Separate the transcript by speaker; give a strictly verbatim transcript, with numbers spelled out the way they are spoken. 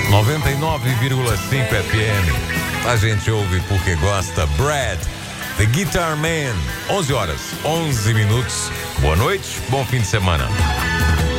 Speaker 1: noventa e nove vírgula cinco F M. A gente ouve porque gosta. Brad, The Guitar Man. onze horas, onze minutos. Boa noite, bom fim de semana.